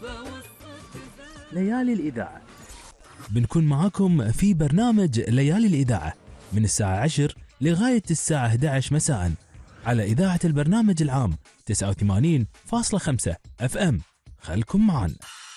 ليالي الإذاعة بنكون معاكم في برنامج ليالي الإذاعة من الساعة 10 لغاية الساعة 11 مساء على إذاعة البرنامج العام 89.5 FM. خلكم معنا.